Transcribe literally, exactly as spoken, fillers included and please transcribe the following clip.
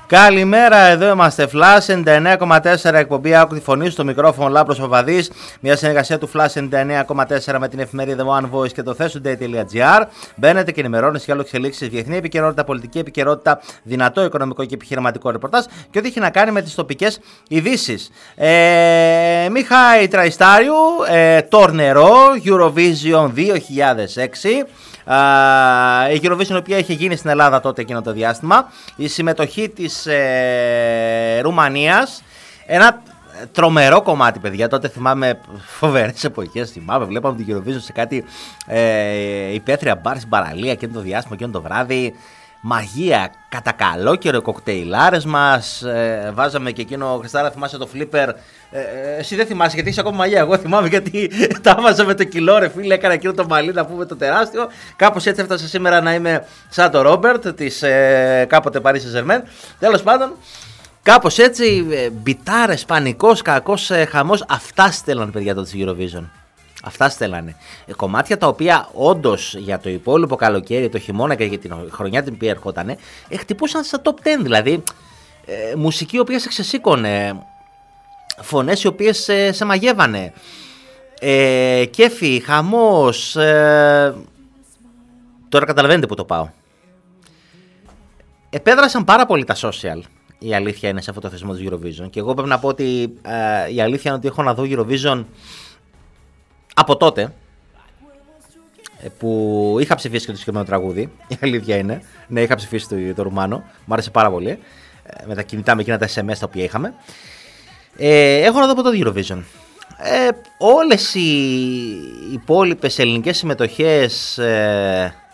Καλημέρα, εδώ είμαστε. Flash ενενήντα εννέα κόμμα τέσσερα εκπομπή. Άκου τη φωνή στο μικρόφωνο Λάμπρος Παπαδής. Μια συνεργασία του Flash ενενήντα εννέα κόμμα τέσσερα με την εφημερίδα One Voice και το Thesuday τελεία gr. Μπαίνετε και ενημερώνεστε για όλες τις εξελίξεις, διεθνή επικαιρότητα, πολιτική επικαιρότητα, δυνατό οικονομικό και επιχειρηματικό ρεπορτάζ και ό,τι έχει να κάνει με τις τοπικές ειδήσεις. Ε, Μιχάη Τραϊστάριου, ε, Τόρνερο, Eurovision δύο χιλιάδες έξι. Uh, η Eurovision η οποία είχε γίνει στην Ελλάδα τότε εκείνο το διάστημα, η συμμετοχή της ε, Ρουμανίας, ένα τρομερό κομμάτι, παιδιά. Τότε θυμάμαι φοβερές εποχές, θυμάμαι, βλέπαμε την Eurovision σε κάτι ε, υπαίθρια μπαρ στην παραλία εκείνο το διάστημα, εκείνο το βράδυ. Μαγεία, κατά καλό καιρό, οι κοκτέιλάρες μας, ε, βάζαμε και εκείνο, Χριστάρα, θυμάσαι το flipper, ε, εσύ δεν θυμάσαι γιατί είσαι ακόμα μαλλιά, εγώ θυμάμαι γιατί τα βάζα με το κιλό, ρε φίλε, έκανα εκείνο το μαλλί να πούμε το τεράστιο, κάπως έτσι έφτασα σήμερα να είμαι σαν το Ρόμπερτ της ε, κάποτε Paris Saint-Germain, τέλος πάντων. Κάπως έτσι, ε, μπιτάρες, πανικός, κακός ε, χαμός, αυτά στέλναν, παιδιά, τότε στη Eurovision. Αυτά στέλνανε. Ε, κομμάτια τα οποία όντως για το υπόλοιπο καλοκαίρι, το χειμώνα και για την χρονιά την οποία ερχότανε, ε, χτυπούσαν στα top δέκα. Δηλαδή, ε, μουσική η οποία σε ξεσήκωνε, φωνές οι οποίες ε, σε μαγεύανε. Ε, κέφι, χαμός. Ε, τώρα καταλαβαίνετε που το πάω. Επέδρασαν πάρα πολύ τα social. Η αλήθεια είναι σε αυτό το θεσμό του Eurovision. Και εγώ πρέπει να πω ότι ε, η αλήθεια είναι ότι έχω να δω Eurovision από τότε που είχα ψηφίσει και το συγκεκριμένο τραγούδι. Η αλήθεια είναι. Ναι, είχα ψηφίσει το, το Ρουμάνο. Μου άρεσε πάρα πολύ. Με τα κινητά, με εκείνα τα ες εμ ες τα οποία είχαμε. Ε, έχω να δω από το Eurovision. Ε, όλες οι υπόλοιπες ελληνικές συμμετοχές ε,